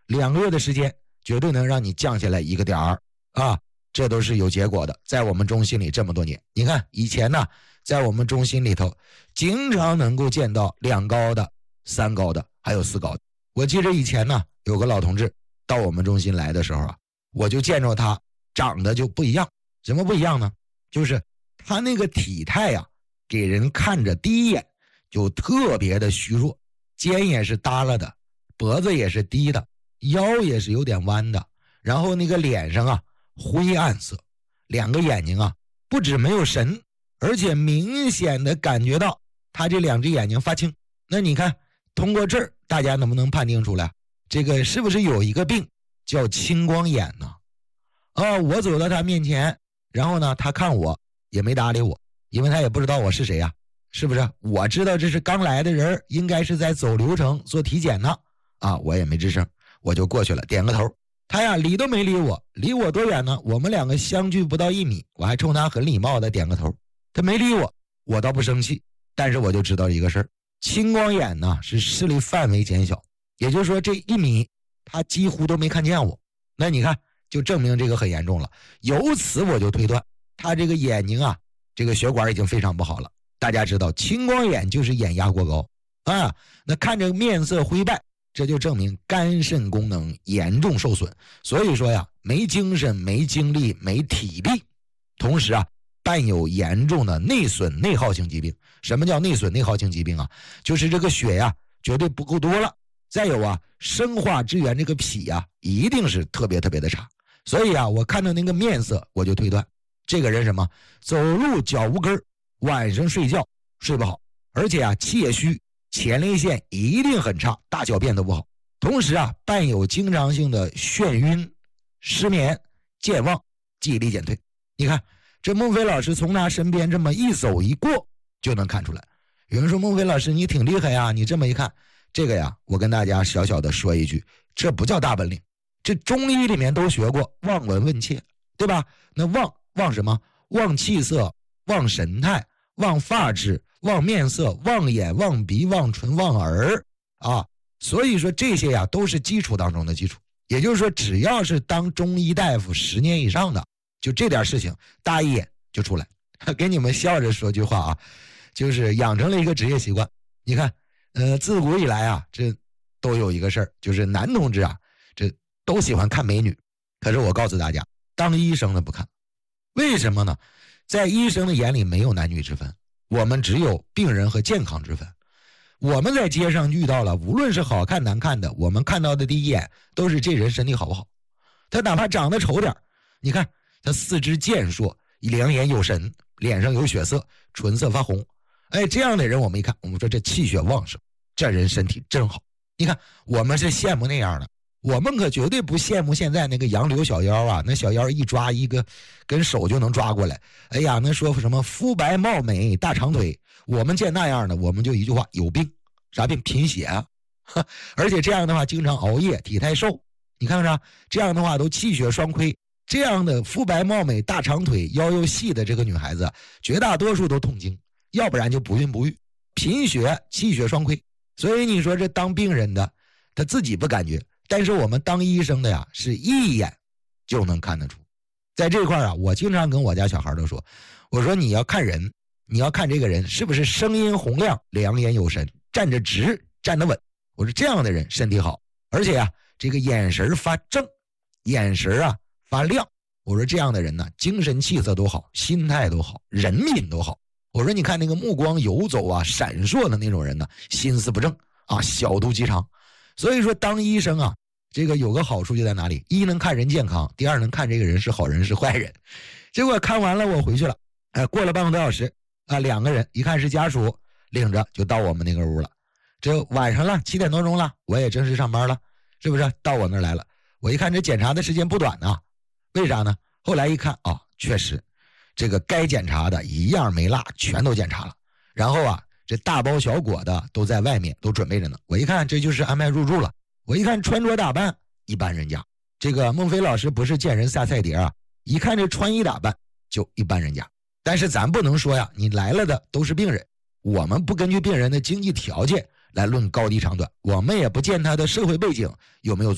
2个月的时间绝对能让你降下来1个点儿啊，这都是有结果的。在我们中心里这么多年，你看以前呢，在我们中心里头经常能够见到2高的、3高的，还有4高的。我记着以前呢，有个老同志到我们中心来的时候啊，我就见着他长得就不一样。什么不一样呢？就是他那个体态啊，给人看着第一眼就特别的虚弱，肩也是耷拉的，脖子也是低的，腰也是有点弯的，然后那个脸上啊灰暗色，2个眼睛啊不止没有神，而且明显的感觉到他这2只眼睛发青。那你看通过这儿大家能不能判定出来这个是不是有一个病叫青光眼呢？我走到他面前，然后呢他看我也没搭理我，因为他也不知道我是谁呀，是不是？我知道这是刚来的人，应该是在走流程做体检呢我也没吱声，我就过去了，点个头。他呀理都没理我，离我多远呢？我们2个相距不到1米，我还冲他很礼貌的点个头。他没理我，我倒不生气，但是我就知道一个事儿，青光眼呢是视力范围减小，也就是说这1米他几乎都没看见我。那你看就证明这个很严重了。由此我就推断他这个眼睛啊，这个血管已经非常不好了。大家知道青光眼就是眼压过高那看着面色灰败，这就证明肝肾功能严重受损。所以说呀，没精神、没精力、没体力，同时啊伴有严重的内损内耗性疾病。什么叫内损内耗性疾病啊？就是这个血呀绝对不够多了，再有啊生化支援这个脾呀一定是特别特别的差。所以啊我看到那个面色，我就推断这个人什么走路脚无根，晚上睡觉睡不好，而且啊气也虚，前列腺一定很差，大小便都不好，同时啊伴有经常性的眩晕、失眠、健忘、记忆力减退。你看这孟非老师从他身边这么一走一过就能看出来。有人说孟非老师你挺厉害呀，你这么一看这个呀，我跟大家小小的说一句，这不叫大本领，这中医里面都学过望闻问切，对吧？那望什么？望气色，望神态，望发质，望面色，望眼，望鼻，望唇，望耳所以说这些呀都是基础当中的基础。也就是说只要是当中医大夫10年以上的，就这点事情大一眼就出来。给你们笑着说句话就是养成了一个职业习惯。你看自古以来这都有一个事儿，就是男同志这都喜欢看美女。可是我告诉大家，当医生的不看。为什么呢？在医生的眼里没有男女之分，我们只有病人和健康之分。我们在街上遇到了，无论是好看难看的，我们看到的第一眼都是这人身体好不好。他哪怕长得丑点，你看他四肢健硕，两眼有神，脸上有血色，唇色发红，这样的人我们一看，我们说这气血旺盛，这人身体真好。你看我们是羡慕那样的，我们可绝对不羡慕现在那个杨柳小腰那小腰一抓一个跟手就能抓过来。那说什么肤白貌美大长腿，我们见那样的我们就一句话，有病。啥病？贫血而且这样的话经常熬夜，体态瘦，你看看这样的话都气血双亏。这样的肤白貌美大长腿腰又细的这个女孩子，绝大多数都痛经，要不然就不孕不育，贫血气血双亏。所以你说这当病人的他自己不感觉，但是我们当医生的是一眼就能看得出。在这块我经常跟我家小孩都说，我说你要看人，你要看这个人是不是声音洪亮，两眼有神，站着直，站得稳。我说这样的人身体好，而且这个眼神发正，眼神发亮。我说这样的人呢，精神气色都好，心态都好，人品都好。我说你看那个目光游走闪烁的那种人呢，心思不正小肚鸡肠。所以说当医生这个有个好处就在哪里？一能看人健康，第二能看这个人是好人是坏人。结果看完了我回去了，过了半个多小时2个人，一看是家属领着就到我们那个屋了。这晚上了7点多钟了，我也正式上班了，是不是到我那儿来了？我一看这检查的时间不短为啥呢？后来一看确实这个该检查的一样没落，全都检查了。然后这大包小裹的都在外面都准备着呢。我一看这就是安排入住了。我一看穿着打扮一般人家，这个孟非老师不是见人下菜碟一看这穿衣打扮就一般人家。但是咱不能说你来了的都是病人，我们不根据病人的经济条件来论高低长短，我们也不见他的社会背景有没有